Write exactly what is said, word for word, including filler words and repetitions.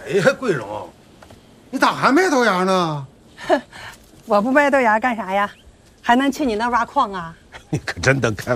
哎呀，桂荣，你咋还卖豆芽呢？ 我不卖豆芽干啥呀？还能去你那挖矿啊？ 你可真能开